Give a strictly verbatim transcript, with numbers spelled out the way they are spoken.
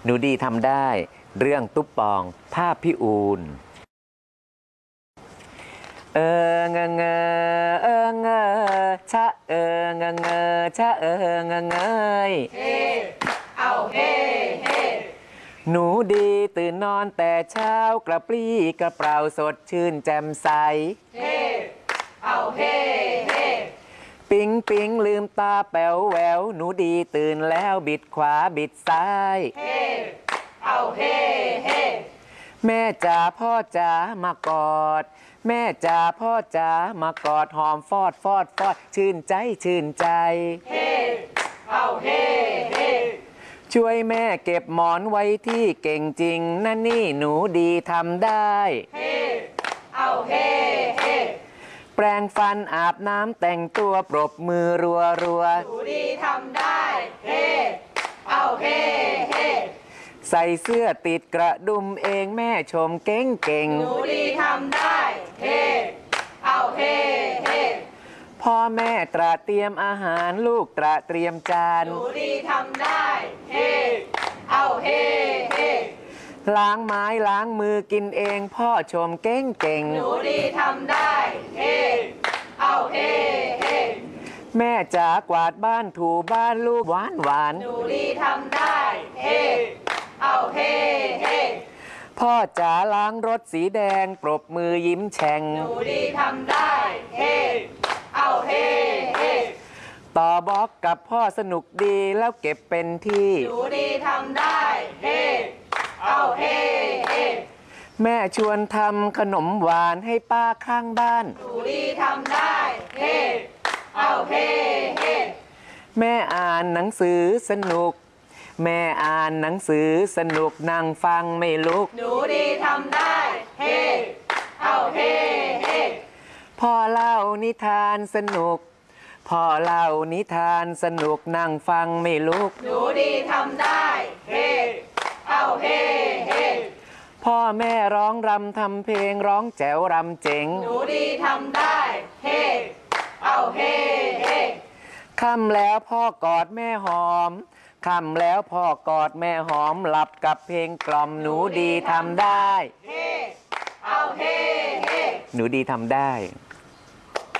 หนูดีทำได้เรื่องตุ๊บปองภาพพี่อูนเออเงเงเออเงชะเออเงเงชะเออเงเงยเฮเอาเฮเฮหนูดีตื่นนอนแต่เช้ากระปรี้กระเปร่าสดชื่นแจ่มใสเฮเอาเฮเฮปิ๊งปิ๊งลืมตาแป๋วแหววหนูดีตื่นแล้วบิดขวาบิดซ้ายเฮเอาเฮเฮแม่จ๋าพ่อจ๋ามากอดแม่จ๋าพ่อจ๋ามากอดหอมฟอดฟอดฟอดชื่นใจชื่นใจเฮเอาเฮเฮช่วยแม่เก็บหมอนไว้ที่เก่งจริงนั่นนี่หนูดีทำได้เฮเอาเฮเฮแปรงฟันอาบน้ำแต่งตัวปรบมือรัวรัวหนูดีทำได้เฮเอาเฮเฮใส่เสื้อติดกระดุมเองแม่ชมเก่งเก่งหนูดีทำได้เฮเอาเฮเฮพ่อแม่ตระเตรียมอาหารลูกตระเตรียมจานหนูดีทำได้เฮเอาเฮเฮล้างไม้ล้างมือกินเองพ่อชมเก่งเก่งหนูดีทำได้เฮเอาเฮเฮแม่จ๋ากวาดบ้านถูบ้านลูกหวานหวานหนูดีทำได้เฮเอาเฮเฮพ่อจ๋าล้างรถสีแดงปรบมือยิ้มแฉ่งหนูดีทำได้เฮเอาเฮเฮต่อบล็อกกับพ่อสนุกดีแล้วเก็บเป็นที่หนูดีทำได้เฮเอาเฮเฮแม่ชวนทำขนมหวานให้ป้าข้างบ้านหนูดีทำได้เฮเอาเฮเฮแม่อ่านหนังสือสนุกแม่อ่านหนังสือสนุกนั่งฟังไม่ลุกหนูดีทำได้เฮเอาเฮเฮพ่อเล่านิทานสนุกพ่อเล่านิทานสนุกนั่งฟังไม่ลุกหนูดีทำได้เฮเอาเฮเฮพ่อแม่ร้องรำทำเพลงร้องแจ๋วรำเจ๋งหนูดีทำได้เฮเอาเฮเฮค่ำแล้วพ่อกอดแม่หอมค่ำแล้วพ่อกอดแม่หอมหลับกับเพลงกล่อมหนูดีทำได้เฮเอาเฮเฮหนูดีทำได้